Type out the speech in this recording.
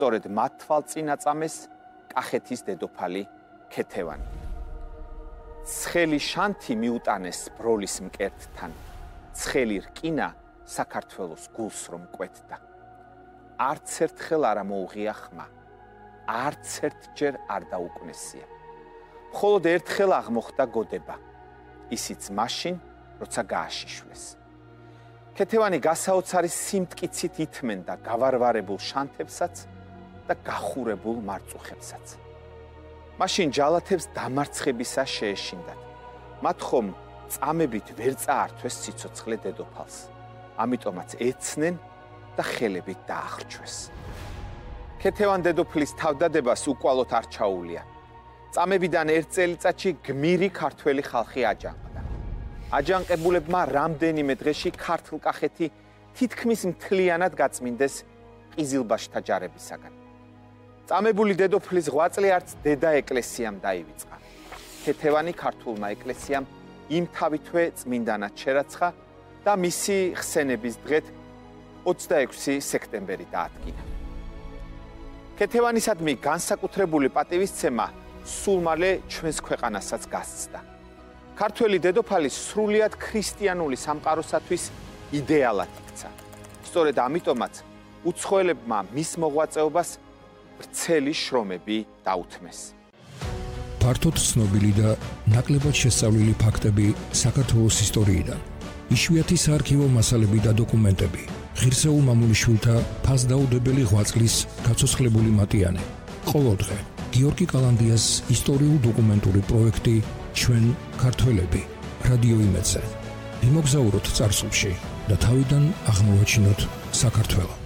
სწორედ მათ თვალწინაწამეს კახეთის დედოფალი ქეთევანი. ცხელი შანთი მიუტანეს ბროლის მკერდთან, ცხელი რკინა საქართველოს გულს რომ კვეთდა. არც ერთხელ არ მოუღია ხმა, არც ერთჯერ არ დაუკნესია. მხოლოდ ერთხელ აღმოხდა გოდება, ისიც მაშინ, როცა გააშიშვლეს. ქეთევანი გასაოცარი სიმტკიცით ითმენდა გავარვარებულ შანთებსაც და გახურებულ მარწუხებსაც. მაშინ ჯალათებს დამარცხებისა შეეშინდათ. მათ ხომ წამებით ვერ წაართვეს სიცოცხლე დედოფალს. ამიტომაც ეცნენ და ხელებით დაახრჩვეს. ქეთევან დედოფლის თავდადებას უკვალოდ არ ჩაუვლია. წამებიდან ერთ წელიწადში გმირი ქართველი ხალხი აჯანყდა. აჯანყებულებმა რამდენიმე დღეში ქართლ-კახეთი თითქმის მთლიანად გაწმინდეს ყიზილბაშთა ჯარებისაგან. წამებული დედოფლის ღვაწლი არც დედა ეკლესიამ დაივიწყა. ქეთევანი ქართულმა ეკლესიამ იმთავითვე წმინდანად შერაცხა და მისი ხსენების დღეთ 26 სექტემბერი დაადგინა. ქეთევანისადმი განსაკუთრებული პატივისცემა სულ მალე ჩვენს ქვეყანასაც გასცდა. ქართველი დედოფალი სრულიად ქრისტიანული სამყაროსათვის იდეალად იქცა. სწორედ ამიტომაც უცხოელებმა მის მოღვაწეობას ვრცელი შრომები დაუთმეს. ფართოდ ცნობილი და ნაკლებად შესწავლილი ფაქტები საქართველოს ისტორიიდან. იშვიათი საარქივო მასალები და დოკუმენტები. ღირსეულ მამულიშვილთა ფასდაუდებელი ღვაწლის გაცოცხლებული მატიანე. ყოველდღე გიორგი კალანდიას ისტორიულ-დოკუმენტური პროექტი ჩვენ ქართველები რადიო იმედზე. ვიმოგზაუროთ წარსულში და თავიდან აღმოვაჩინოთ საქართველო.